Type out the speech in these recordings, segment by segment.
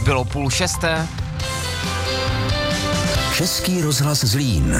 Bylo 5:30. Český rozhlas Zlín.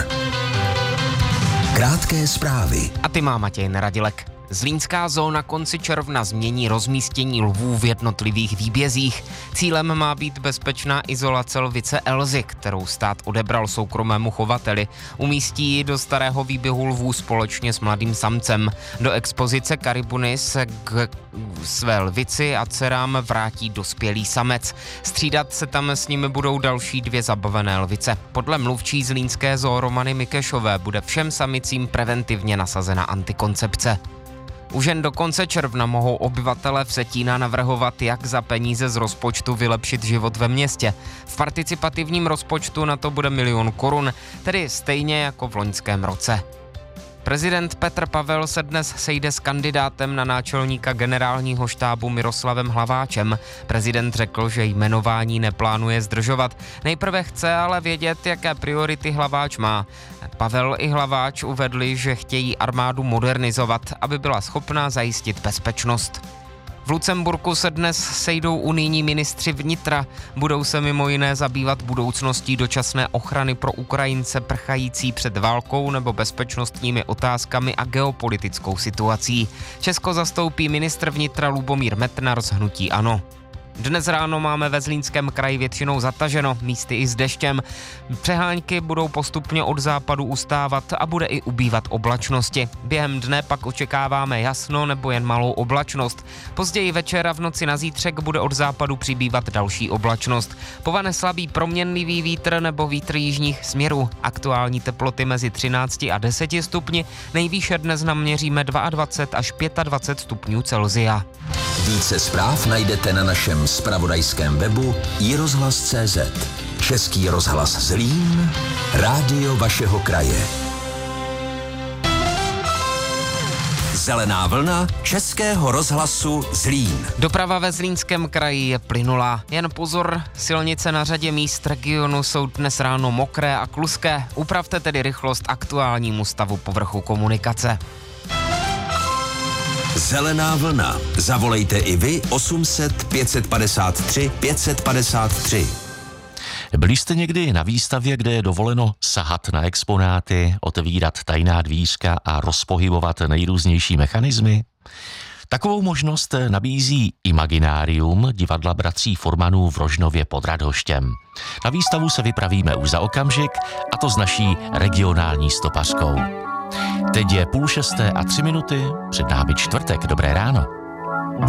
Krátké zprávy. A ty má Matěj Neradilek. Zlínská zóna konci června změní rozmístění lvů v jednotlivých výbězích. Cílem má být bezpečná izolace lvice Elzy, kterou stát odebral soukromému chovateli. Umístí ji do starého výběhu lvů společně s mladým samcem. Do expozice Karibuny se k své lvici a dcerám vrátí dospělý samec. Střídat se tam s nimi budou další 2 zabavené lvice. Podle mluvčí zlínské zoo Romany Mikešové bude všem samicím preventivně nasazena antikoncepce. Už jen do konce června mohou obyvatelé Vsetína navrhovat, jak za peníze z rozpočtu vylepšit život ve městě. V participativním rozpočtu na to bude 1 000 000 korun, tedy stejně jako v loňském roce. Prezident Petr Pavel se dnes sejde s kandidátem na náčelníka generálního štábu Miroslavem Hlaváčem. Prezident řekl, že jmenování neplánuje zdržovat. Nejprve chce ale vědět, jaké priority Hlaváč má. Pavel i Hlaváč uvedli, že chtějí armádu modernizovat, aby byla schopná zajistit bezpečnost. V Lucemburku se dnes sejdou unijní ministři vnitra. Budou se mimo jiné zabývat budoucností dočasné ochrany pro Ukrajince prchající před válkou nebo bezpečnostními otázkami a geopolitickou situací. Česko zastoupí ministr vnitra Lubomír Metnar z hnutí ANO. Dnes ráno máme ve Zlínském kraji většinou zataženo, místy i s deštěm. Přehánky budou postupně od západu ustávat a bude i ubývat oblačnosti. Během dne pak očekáváme jasno nebo jen malou oblačnost. Později večera v noci na zítřek bude od západu přibývat další oblačnost. Povane slabý proměnlivý vítr nebo vítr jižních směrů. Aktuální teploty mezi 13 a 10 stupni, nejvýše dnes naměříme 22 až 25 stupňů Celsia. Více zpráv najdete na našem zpravodajském webu iRozhlas.cz. Český rozhlas Zlín, rádio vašeho kraje. Zelená vlna Českého rozhlasu Zlín. Doprava ve Zlínském kraji je plynulá. Jen pozor, silnice na řadě míst regionu jsou dnes ráno mokré a kluské. Upravte tedy rychlost aktuálnímu stavu povrchu komunikace. Zelená vlna. Zavolejte i vy 800 553 553. Byli jste někdy na výstavě, kde je dovoleno sahat na exponáty, otevírat tajná dvířka a rozpohybovat nejrůznější mechanismy? Takovou možnost nabízí Imaginárium divadla bratří Furmanů v Rožnově pod Radhoštěm. Na výstavu se vypravíme už za okamžik, a to s naší regionální stopařkou. Teď je 5:30 a 3 minuty, před námi čtvrtek. Dobré ráno.